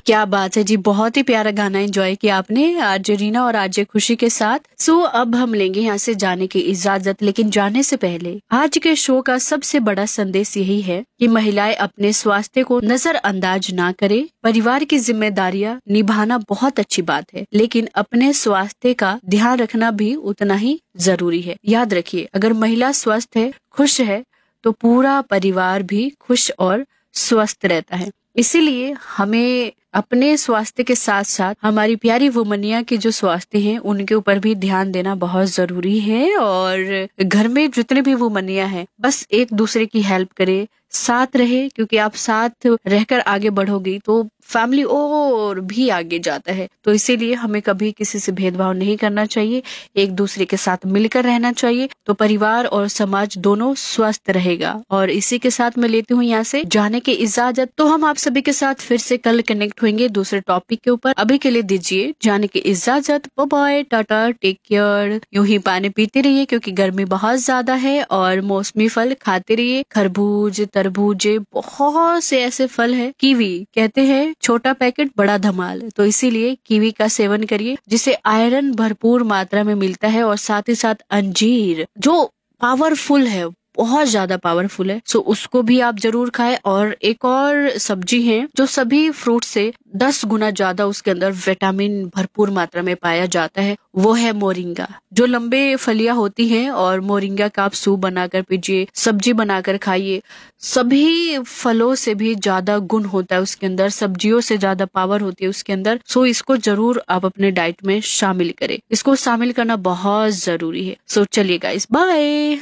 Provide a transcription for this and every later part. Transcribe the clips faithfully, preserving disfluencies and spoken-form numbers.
क्या बात है जी, बहुत ही प्यारा गाना एंजॉय किया आपने आरजे रीना और आरजे खुशी के साथ। सो अब हम लेंगे यहाँ से जाने की इजाजत, लेकिन जाने से पहले आज के शो का सबसे बड़ा संदेश यही है कि महिलाएं अपने स्वास्थ्य को नजरअंदाज ना करें। परिवार की जिम्मेदारियां निभाना बहुत अच्छी बात है, लेकिन अपने स्वास्थ्य का ध्यान रखना भी उतना ही जरूरी है। याद रखिए, अगर महिला स्वस्थ है, खुश है, तो पूरा परिवार भी खुश और स्वस्थ रहता है। इसीलिए हमें अपने स्वास्थ्य के साथ साथ हमारी प्यारी वुमनिया के जो स्वास्थ्य हैं उनके ऊपर भी ध्यान देना बहुत जरूरी है। और घर में जितने भी वुमनिया हैं, बस एक दूसरे की हेल्प करे, साथ रहे, क्योंकि आप साथ रहकर आगे बढ़ोगी तो फैमिली और भी आगे जाता है। तो इसीलिए हमें कभी किसी से भेदभाव नहीं करना चाहिए, एक दूसरे के साथ मिलकर रहना चाहिए, तो परिवार और समाज दोनों स्वस्थ रहेगा। और इसी के साथ मैं लेती हूँ यहाँ से जाने की इजाजत। तो हम आप सभी के साथ फिर से कल कनेक्ट होंगे दूसरे टॉपिक के ऊपर। अभी के लिए दीजिए जाने की इजाजत। Bye bye, Tata, take care. यूं ही पानी पीते रहिए क्योंकि गर्मी बहुत ज्यादा है, और मौसमी फल खाते रहिए। खरबूज, तरबूजे, बहुत से ऐसे फल है। कीवी कहते हैं छोटा पैकेट बड़ा धमाल, तो इसीलिए कीवी का सेवन करिए जिसे आयरन भरपूर मात्रा में मिलता है। और साथ ही साथ अंजीर जो पावरफुल है, बहुत ज्यादा पावरफुल है, सो उसको भी आप जरूर खाएं। और एक और सब्जी है जो सभी फ्रूट से दस गुना ज्यादा उसके अंदर विटामिन भरपूर मात्रा में पाया जाता है, वो है मोरिंगा। जो लंबे फलियां होती हैं, और मोरिंगा का आप सूप बनाकर पीजिए, सब्जी बनाकर खाइए। सभी फलों से भी ज्यादा गुण होता है उसके अंदर, सब्जियों से ज्यादा पावर होती है उसके अंदर। सो इसको जरूर आप अपने डाइट में शामिल करें, इसको शामिल करना बहुत जरूरी है। सो चलिए गाइस, बाय।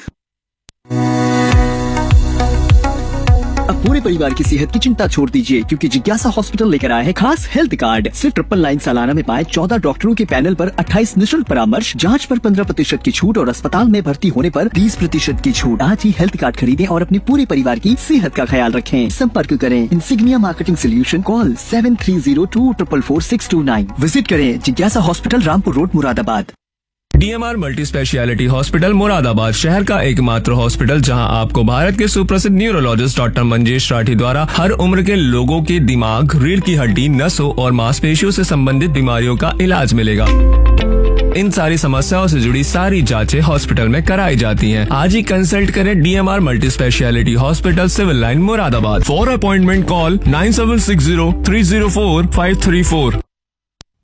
अब पूरे परिवार की सेहत की चिंता छोड़ दीजिए, क्योंकि जिज्ञासा हॉस्पिटल लेकर आया है खास हेल्थ कार्ड। सिर्फ ट्रिपल नाइन सालाना में पाए चौदह डॉक्टरों के पैनल पर अट्ठाईस निशुल्क परामर्श, जांच पर पंद्रह प्रतिशत की छूट और अस्पताल में भर्ती होने पर तीस प्रतिशत की छूट। आज ही हेल्थ कार्ड खरीदें और अपने पूरे परिवार की सेहत का ख्याल रखें। संपर्क करें insignia marketing solution, call seven three zero to triple four six to nine. Visit करें जिज्ञासा hospital, Rampur road, Moradabad. DMR multi speciality hospital Moradabad शहर का एकमात्र हॉस्पिटल जहां आपको भारत के सुप्रसिद्ध न्यूरोलॉजिस्ट डॉक्टर मंजेश राठी द्वारा हर उम्र के लोगों के दिमाग, रीढ़ की हड्डी, नसों और मांसपेशियों से संबंधित बीमारियों का इलाज मिलेगा। इन सारी समस्याओं से जुड़ी सारी जांचें हॉस्पिटल में कराई जाती हैं। आज ही कंसल्ट करें DMR multi speciality hospital, civil line, Moradabad. For appointment call nine seven six zero three zero four five three four.